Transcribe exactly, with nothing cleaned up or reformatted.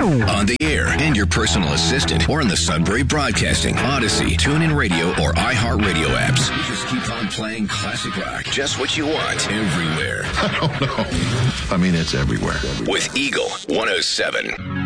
On the air and your personal assistant, or in the Sudbury Broadcasting, Odyssey, TuneIn Radio, or iHeartRadio apps. We just keep on playing classic rock. Just what you want, everywhere. I don't know. I mean, it's everywhere. With Eagle one oh seven.